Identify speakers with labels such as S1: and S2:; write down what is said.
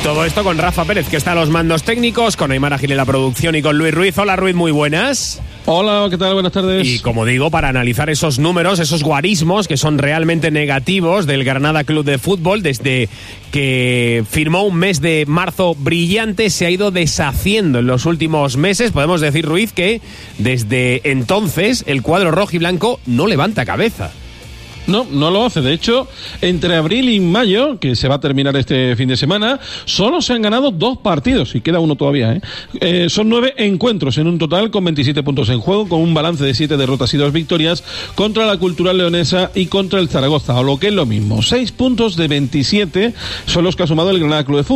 S1: Todo esto con Rafa Pérez, que está a los mandos técnicos, con Aymar Gil en la producción y con Luis Ruiz. Hola Ruiz, muy buenas.
S2: Hola, ¿qué tal? Buenas tardes.
S1: Y como digo, para analizar esos números, esos guarismos que son realmente negativos del Granada Club de Fútbol, desde que firmó un mes de marzo brillante, se ha ido deshaciendo en los últimos meses. Podemos decir, Ruiz, que desde entonces el cuadro rojiblanco no levanta cabeza.
S2: No lo hace. De hecho, entre abril y mayo, que se va a terminar este fin de semana, solo se han ganado 2 partidos, y queda uno todavía, son 9 encuentros en un total, con 27 puntos en juego, con un balance de 7 derrotas y 2 victorias contra la Cultural Leonesa y contra el Zaragoza, o lo que es lo mismo, 6 puntos de 27 son los que ha sumado el Granada Club de Fútbol.